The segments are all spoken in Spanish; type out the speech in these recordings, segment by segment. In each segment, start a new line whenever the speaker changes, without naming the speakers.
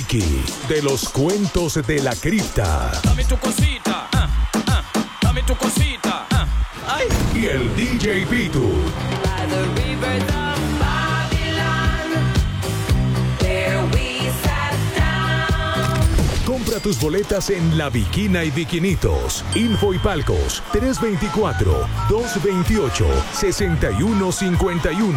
Wiki de los cuentos de la cripta.
Dame tu cosita, dame tu cosita. Ay.
Y el DJ Pitu. Compra tus boletas en La Viquina y Viquinitos. Info y Palcos 324-228-6151.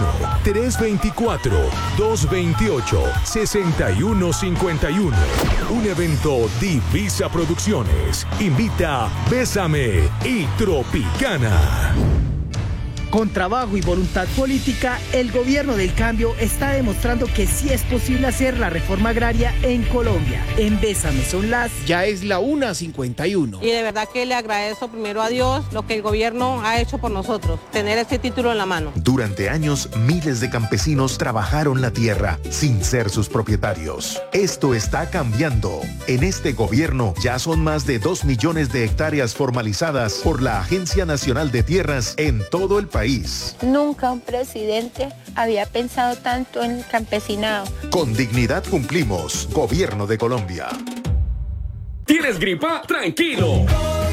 324-228-6151. Un evento Divisa Producciones. Invita Bésame y Tropicana.
Con trabajo y voluntad política, el gobierno del cambio está demostrando que sí es posible hacer la reforma agraria en Colombia. En Bésame son las...
Ya es la 1:51.
Y de verdad que le agradezco primero a Dios lo que el gobierno ha hecho por nosotros, tener este título en la mano.
Durante años, miles de campesinos trabajaron la tierra sin ser sus propietarios. Esto está cambiando. En este gobierno ya son más de 2 millones de hectáreas formalizadas por la Agencia Nacional de Tierras en todo el país.
Nunca un presidente había pensado tanto en el campesinado.
Con dignidad cumplimos. Gobierno de Colombia.
¿Tienes gripa? ¡Tranquilo!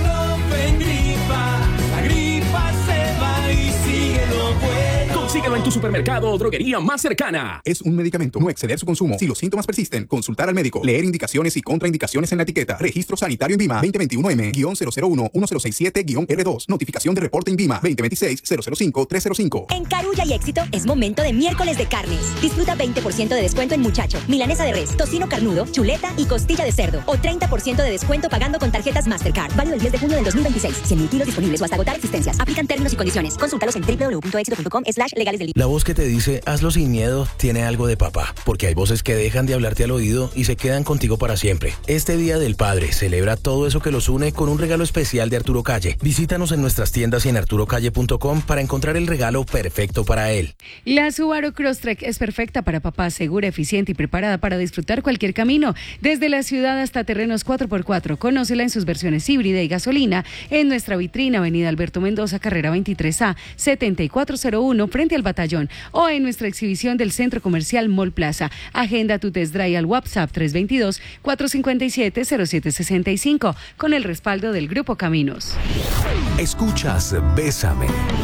La gripa se va y síguelo bueno.
Consíguelo en tu supermercado o droguería más cercana.
Es un medicamento. No exceder su consumo. Si los síntomas persisten, consultar al médico. Leer indicaciones y contraindicaciones en la etiqueta. Registro sanitario INVIMA 2021M-001-1067-R2. Notificación de reporte INVIMA 2026-005-305.
En Carulla y Éxito es momento de miércoles de carnes. Disfruta 20% de descuento en muchacho, milanesa de res, tocino carnudo, chuleta y costilla de cerdo. O 30% de descuento pagando con tarjetas Mastercard. Válido el 10 de junio del 2026. 100.000 kilos disponibles o hasta agotar existencias. Aplican términos y condiciones. Consúltalos en www.exito.com/legales del...
La voz que te dice hazlo sin miedo tiene algo de papá, porque hay voces que dejan de hablarte al oído y se quedan contigo para siempre. Este Día del Padre celebra todo eso que los une con un regalo especial de Arturo Calle. Visítanos en nuestras tiendas y en arturocalle.com para encontrar el regalo perfecto para él.
La Subaru Crosstrek es perfecta para papá, segura, eficiente y preparada para disfrutar cualquier camino, desde la ciudad hasta terrenos 4x4. Conócela en sus versiones híbrida y gasolina en nuestra vitrina, Avenida Alberto Mendoza, carrera 23A, 7401, frente al Batallón, o en nuestra exhibición del Centro Comercial Mall Plaza. Agenda tu test drive al WhatsApp 322-457-0765 con el respaldo del Grupo Caminos.
Escuchas Bésame.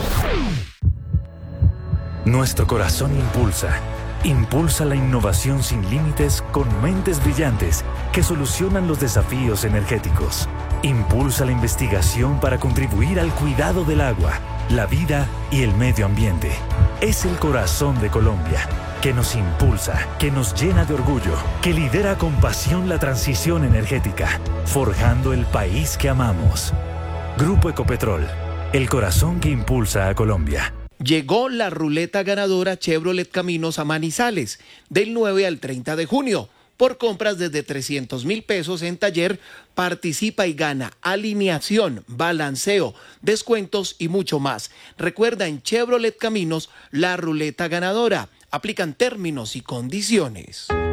Nuestro corazón impulsa la innovación sin límites con mentes brillantes que solucionan los desafíos energéticos. Impulsa la investigación para contribuir al cuidado del agua, la vida y el medio ambiente. Es el corazón de Colombia, que nos impulsa, que nos llena de orgullo, que lidera con pasión la transición energética, forjando el país que amamos. Grupo Ecopetrol, el corazón que impulsa a Colombia.
Llegó la ruleta ganadora Chevrolet Caminos a Manizales, del 9 al 30 de junio. Por compras desde 300.000 pesos en taller, participa y gana alineación, balanceo, descuentos y mucho más. Recuerda, en Chevrolet Caminos, la ruleta ganadora. Aplican términos y condiciones.